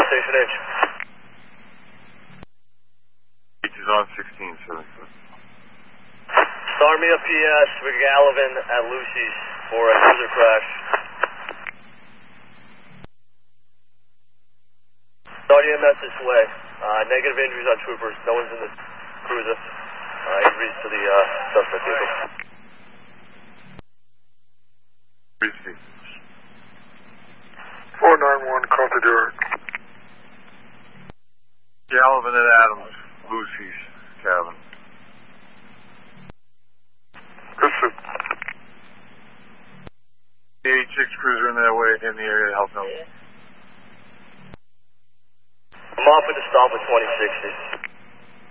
Station H. H is on 16, 7. Star me a PS for Gallivan at Lucy's for a cruiser crash. Start EMS this way. Negative injuries on troopers. No one's in the cruiser. Injuries to the suspect vehicle. Receive. 491, copy Derek. Gallivan at Adams, Lucy's cabin. Listen. The H6 cruiser in the area to help them. I'm off with the stop at 2060.